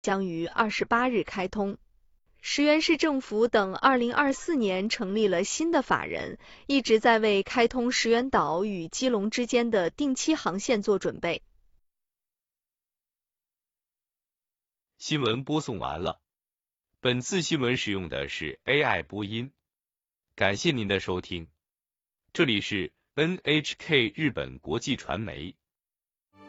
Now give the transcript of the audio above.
将于28日开通。石垣市政府等2024年成立了新的法人，一直在为开通石垣岛与基隆之间的定期航线做准备。 新闻播送完了，本次新闻使用的是 AI 播音，感谢您的收听。这里是 NHK 日本国际传媒。